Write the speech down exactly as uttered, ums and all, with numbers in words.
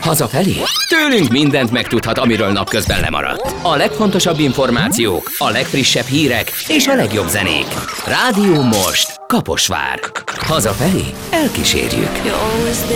Hazafelé? Tőlünk mindent megtudhat, amiről napközben lemaradt. A legfontosabb információk, a legfrissebb hírek és a legjobb zenék. Rádió Most, Kaposvár. Hazafelé elkísérjük.